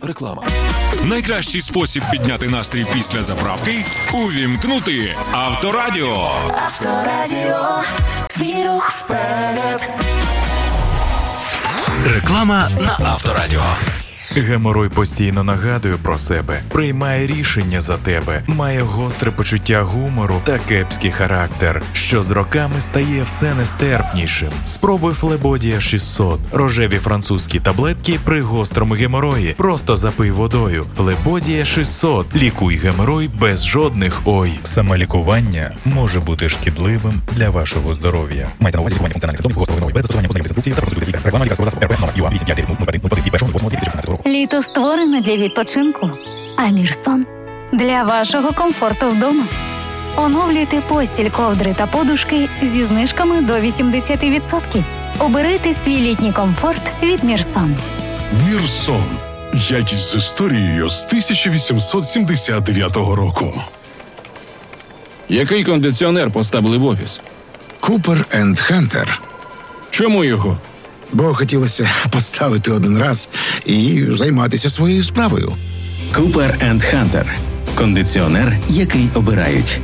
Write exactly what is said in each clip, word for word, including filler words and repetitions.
Реклама. Найкращий спосіб підняти настрій після заправки – увімкнути Авторадіо. Авторадіо. Твій рух вперед. Реклама на Авторадіо. Геморой постійно нагадує про себе, приймає рішення за тебе, має гостре почуття гумору та кепський характер, що з роками стає все нестерпнішим. Спробуй Флебодія шістсот. Рожеві французькі таблетки при гострому геморої. Просто запий водою. Флебодія шістсот. Лікуй геморой без жодних ой. Самолікування може бути шкідливим для вашого здоров'я. Мається на увазі лікування функціональних симптомів гострого геморою без застосування позначених інструкцій та процедури лікаря. Реклама лікарського засобу РП номер ю а вісім п'ять нуль нуль один нуль один від першого восьмого дві тисячі шістнадцятого року. Літо створене для відпочинку, а Мірсон – для вашого комфорту вдома. Оновлюйте постіль, ковдри та подушки зі знижками до вісімдесят відсотків. Обирайте свій літній комфорт від Мірсон. Мірсон. Якість з історією з тисяча вісімсот сімдесят дев'ятого року. Який кондиціонер поставили в офіс? Купер енд Хантер. Чому його? Бо хотілося поставити один раз і займатися своєю справою. Купер енд Хантер. Кондиціонер, який обирають.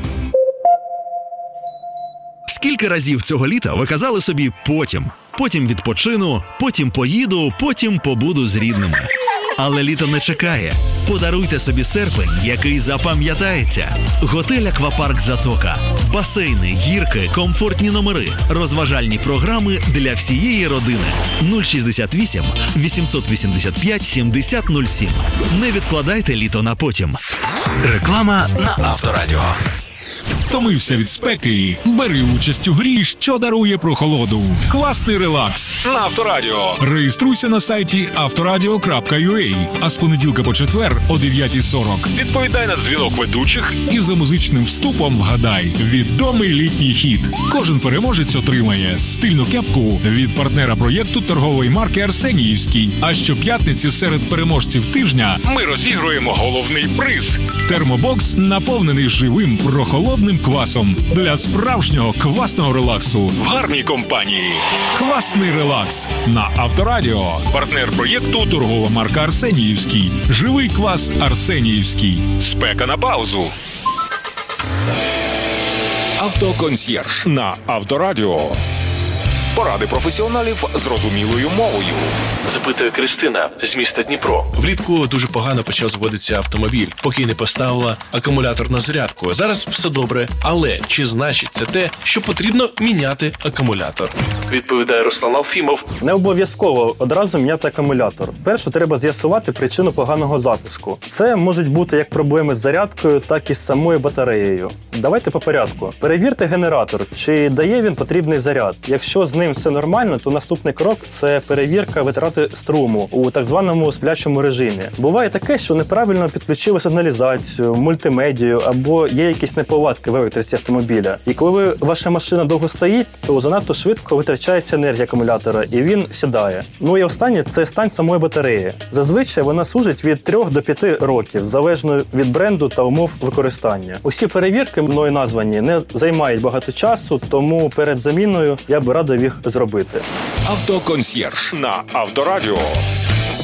Скільки разів цього літа ви казали собі «потім». Потім відпочину, потім поїду, потім побуду з рідними. Але літо не чекає. Подаруйте собі серпень, який запам'ятається. Готель «Аквапарк Затока». Басейни, гірки, комфортні номери, розважальні програми для всієї родини. нуль шістдесят вісім вісімсот вісімдесят п'ять сімдесят нуль сім. Не відкладайте літо на потім. Реклама на Авторадіо. Втомився від спеки? Бери участь у грі, що дарує прохолоду. Класний релакс на Авторадіо. Реєструйся на сайті авторадіо крапка ю а, а з понеділка по четвер о дев'ятій сорок відповідай на дзвінок ведучих і за музичним вступом вгадай відомий літній хіт. Кожен переможець отримає стильну кепку від партнера проєкту торгової марки «Арсеніївський». А щоп'ятниці серед переможців тижня ми розігруємо головний приз – термобокс, наповнений живим прохолодним квасом для справжнього квасного релаксу в гарній компанії. Квасний релакс на Авторадіо. Партнер проєкту торгова марка «Арсеніївський». Живий квас «Арсеніївський». Спека на паузу. Автоконсьєрж На Авторадіо. Поради професіоналів зрозумілою мовою. Запитує Кристина з міста Дніпро. Влітку дуже погано почав зводитися автомобіль, поки не поставила акумулятор на зарядку. Зараз все добре, але чи значить це те, що потрібно міняти акумулятор? Відповідає Руслан Алфімов. Не обов'язково одразу міняти акумулятор. Першу треба з'ясувати причину поганого запуску. Це можуть бути як проблеми з зарядкою, так і з самою батареєю. Давайте по порядку. Перевірте генератор, чи дає він потрібний заряд. Якщо з ним все нормально, то наступний крок – це перевірка витрати струму у так званому сплячому режимі. Буває таке, що неправильно підключили сигналізацію, мультимедію або є якісь неполадки в електриці автомобіля. І коли ваша машина довго стоїть, то занадто швидко витрачається енергія акумулятора і він сідає. Ну і останнє – це стан самої батареї. Зазвичай вона служить від трьох до п'яти років, залежно від бренду та умов використання. Усі перевірки мною названі не займають багато часу, тому перед заміною я би радив їх зробити. Автоконсьєрж На Авторадіо.